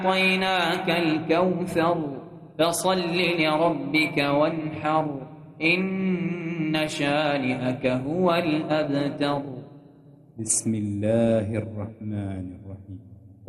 أعطيناك الكوثر فصل لربك وانحر إن شانئك هو الأبتر. بسم الله الرحمن الرحيم.